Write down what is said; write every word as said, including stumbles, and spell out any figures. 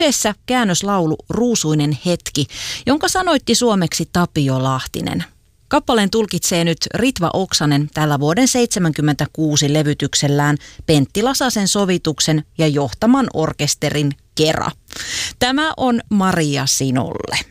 Kyseessä käännöslaulu Ruusuinen hetki, jonka sanoitti suomeksi Tapio Lahtinen. Kappaleen tulkitsee nyt Ritva Oksanen tällä vuoden seitsemänkymmentäkuusi levytyksellään Pentti Lasasen sovituksen ja johtaman orkesterin kera. Tämä on Maria sinulle.